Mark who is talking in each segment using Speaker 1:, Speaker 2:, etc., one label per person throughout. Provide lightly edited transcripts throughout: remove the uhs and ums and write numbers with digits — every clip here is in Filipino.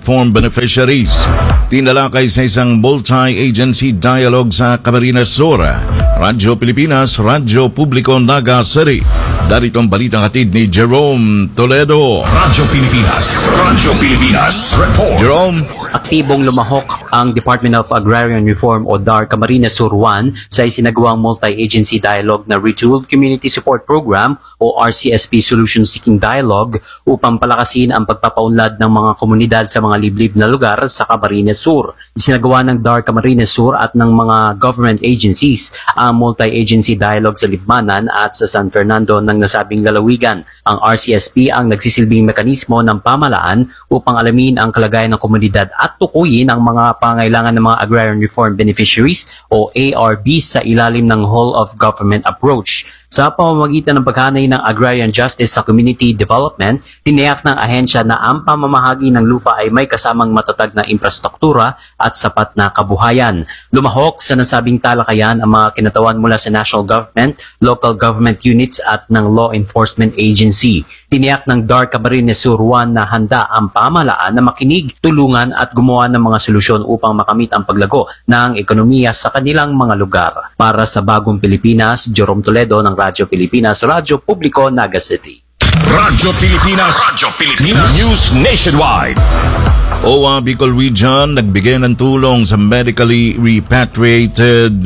Speaker 1: reform beneficiaries. Tinalakay sa isang multi-agency dialogue sa Camarines Sur, Radyo Pilipinas, Radyo Publiko Naga City. Darito ang balitang hatid ni Jerome Toledo.
Speaker 2: Radyo Pilipinas, report.
Speaker 1: Jerome.
Speaker 3: Aktibong lumahok ang Department of Agrarian Reform o DAR Camarines Sur 1 sa isinagawang multi-agency dialogue na Retooled Community Support Program o RCSP Solution Seeking Dialogue upang palakasin ang pagpapaunlad ng mga komunidad sa mga liblib na lugar sa Camarines Sur. Isinagawa ng DAR Camarines Sur at ng mga government agencies ang multi-agency dialogue sa Libmanan at sa San Fernando ng nasabing lalawigan. Ang RCSP ang nagsisilbing mekanismo ng pamahalaan upang alamin ang kalagayan ng komunidad at tukuyin ang mga pangailangan ng mga agrarian reform beneficiaries o ARBs sa ilalim ng whole of government approach. Sa pamamagitan ng paghanay ng agrarian justice sa community development, tiniyak ng ahensya na ang pamamahagi ng lupa ay may kasamang matatag na infrastruktura at sapat na kabuhayan. Lumahok sa nasabing talakayan ang mga kinatawan mula sa national government, local government units at ng law enforcement agency. Tiniyak ng DAR Camarines Sur 1 na handa ang pamahalaan na makinig, tulungan at gumawa ng mga solusyon upang makamit ang paglago ng ekonomiya sa kanilang mga lugar. Para sa Bagong Pilipinas, Jerome Toledo ng Radyo Pilipinas, Radyo Publiko, Naga City.
Speaker 2: Radyo Pilipinas, News Nationwide.
Speaker 1: OWA Bicol Region nagbigay ng tulong sa medically repatriated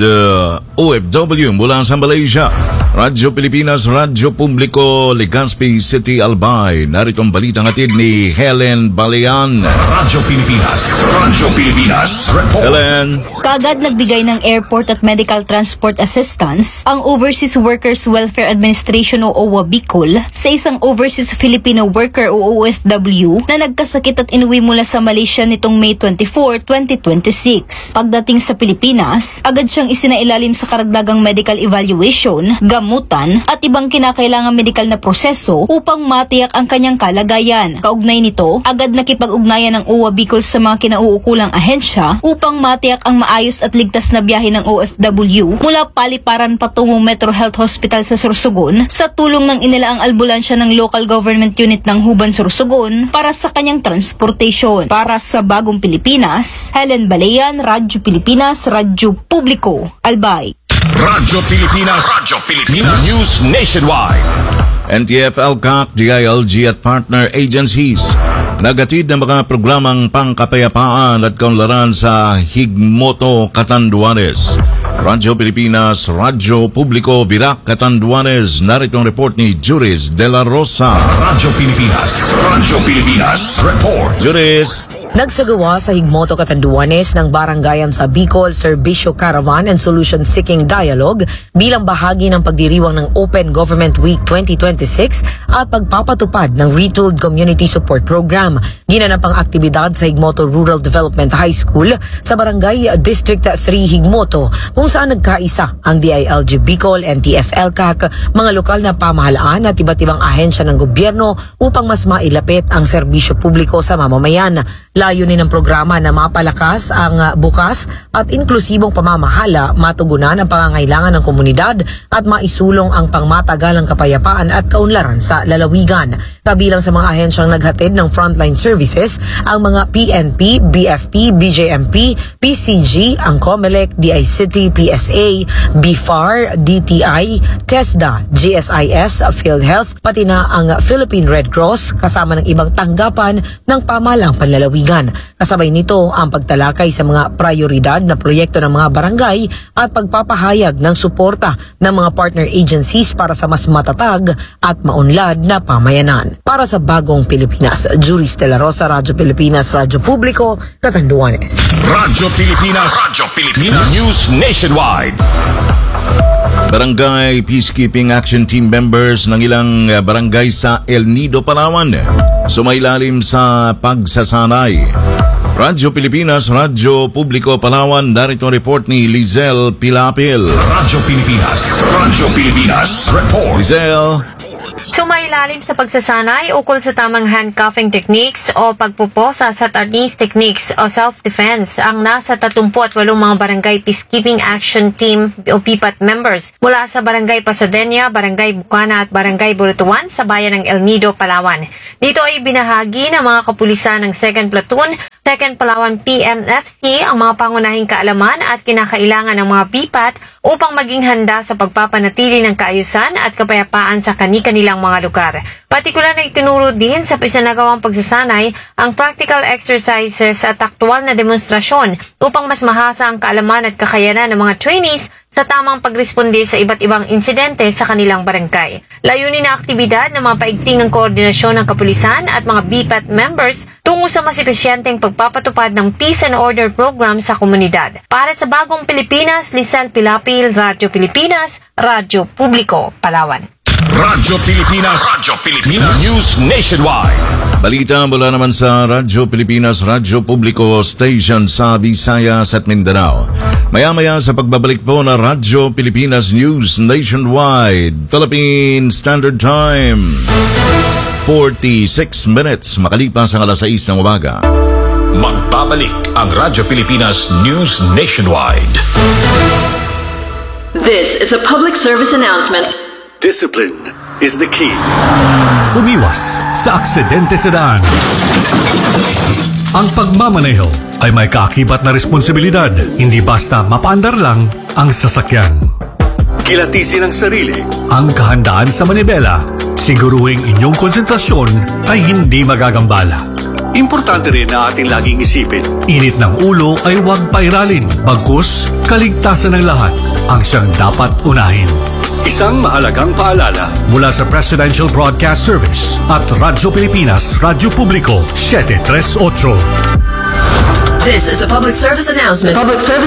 Speaker 1: OFW mula sa Malaysia. Radyo Pilipinas, Radyo Publiko, Legazpi City, Albay. Narito ang balitang hatid ni Helen Balean.
Speaker 2: Radyo Pilipinas, report.
Speaker 1: Helen.
Speaker 4: Kaagad nagbigay ng airport at medical transport assistance ang Overseas Workers Welfare Administration o OWA Bicol sa isang overseas Filipino worker o OFW na nagkasakit at inuwi mula sa Malaysia nitong May 24, 2026. Pagdating sa Pilipinas, agad siyang isinailalim sa karagdagang medical evaluation, gamutan at ibang kinakailangang medikal na proseso upang matiyak ang kanyang kalagayan. Kaugnay nito, agad nakipag-ugnayan ng OWA Bicol sa mga kinauukulang ahensya upang matiyak ang maayos at ligtas na biyahe ng OFW mula Paliparan patungong Metro Health Hospital sa Sorsogon sa tulong ng inilaang ambulansya ng local government unit ng Huban Sorsogon para sa kanyang transportation. Para sa Bagong Pilipinas, Helen Balean, Radyo Pilipinas, Radyo Publiko, Albay.
Speaker 2: Radyo Pilipinas, News Nationwide.
Speaker 1: NTF, LCAC, DILG at partner agencies nagatid ng mga programang pangkapayapaan at kaunlaran sa Higmoto, Catanduanes. Radyo Pilipinas, Radyo Publiko, Virac, Catanduanes. Narito ang report ni Juris de la Rosa.
Speaker 2: Radyo Pilipinas, report.
Speaker 1: Juris.
Speaker 5: Nagsagawa sa Higmoto, Catanduanes ng barangayan sa Bicol Serbisyo Caravan and Solution Seeking Dialogue bilang bahagi ng pagdiriwang ng Open Government Week 2026 at pagpapatupad ng Retooled Community Support Program. Ginanap ang aktibidad sa Higmoto Rural Development High School sa Barangay District 3 Higmoto kung saan nagkaisa ang DILG Bicol, NTF, LCAC, mga lokal na pamahalaan at iba't ibang ahensya ng gobyerno upang mas mailapit ang serbisyo publiko sa mamamayan. Layunin ng programa na mapalakas ang bukas at inklusibong pamamahala, matugunan ang pangangailangan ng komunidad at maisulong ang pangmatagalang kapayapaan at kaunlaran sa lalawigan. Kabilang sa mga ahensyang naghatid ng frontline services ang mga PNP, BFP, BJMP, PCG, ang COMELEC, DICT, PSA, BFAR, DTI, TESDA, GSIS, PhilHealth, pati na ang Philippine Red Cross kasama ng ibang tanggapan ng pamahalang panlalawigan. Kasabay nito ang pagtalakay sa mga prioridad na proyekto ng mga barangay at pagpapahayag ng suporta ng mga partner agencies para sa mas matatag at maunlad na pamayanan. Para sa Bagong Pilipinas, Juris de la Rosa, Radyo Pilipinas, Radyo Publiko, Catanduanes.
Speaker 2: Radyo Pilipinas, News Nationwide.
Speaker 1: Barangay Peacekeeping Action Team members ng ilang barangay sa El Nido, Palawan sumailalim sa pagsasanay. Radyo Pilipinas, Radyo Publiko, Palawan. Narito ang report ni Lizelle Pilapil.
Speaker 2: Radyo Pilipinas, report.
Speaker 1: Lizelle.
Speaker 6: Sumailalim sa pagsasanay ukol sa tamang handcuffing techniques o pagpuposa sa Arnis techniques o self-defense ang nasa 38 mga barangay peacekeeping action team o PPAT members mula sa Barangay Pasadena, Barangay Bukana at Barangay Burutuan sa bayan ng El Nido, Palawan. Dito ay binahagi ng mga kapulisan ng 2nd Platoon, 2nd Palawan PMFC ang mga pangunahing kaalaman at kinakailangan ng mga PPAT upang maging handa sa pagpapanatili ng kaayusan at kapayapaan sa kani-kanilang mga lugar. Partikular na itinuro din sa isinagawang pagsasanay ang practical exercises at aktual na demonstrasyon upang mas mahasa ang kaalaman at kakayanan ng mga trainees sa tamang pagresponde sa iba't ibang insidente sa kanilang barangay. Layunin na aktibidad ng mga paigting ng koordinasyon ng kapulisan at mga BPAT members tungo sa mas epesyenteng pagpapatupad ng Peace and Order program sa komunidad. Para sa Bagong Pilipinas, Lisel Pilapil, Radyo Pilipinas, Radyo Publiko, Palawan.
Speaker 2: Radyo Pilipinas. Radyo Pilipinas. News Nationwide.
Speaker 1: Balita mula naman sa Radyo Pilipinas, Radyo Publiko Station sa Visayas at Mindanao. Maya-maya sa pagbabalik po na Radyo Pilipinas News Nationwide, Philippine Standard Time. 46 minutes makalipas ang alas 6 ng umaga.
Speaker 2: Magbabalik ang Radyo Pilipinas News Nationwide.
Speaker 7: This is a public service announcement.
Speaker 8: Discipline is the key.
Speaker 9: Umiwas sa aksidente sa daan. Ang pagmamaneho ay may kaakibat na responsibilidad. Hindi basta mapaandar lang ang sasakyan.
Speaker 8: Kilatisin ang sarili.
Speaker 9: Ang kahandaan sa manibela, siguruhing inyong konsentrasyon ay hindi magagambala.
Speaker 8: Importante rin na ating laging isipin.
Speaker 9: Init ng ulo ay huwag pairalin. Bagkus, kaligtasan ng lahat ang siyang dapat unahin.
Speaker 8: Isang mahalagang paalala
Speaker 9: Mula sa Presidential Broadcast Service at Radyo Pilipinas, Radyo Publiko, 738.
Speaker 5: This is a public service announcement.
Speaker 7: Public service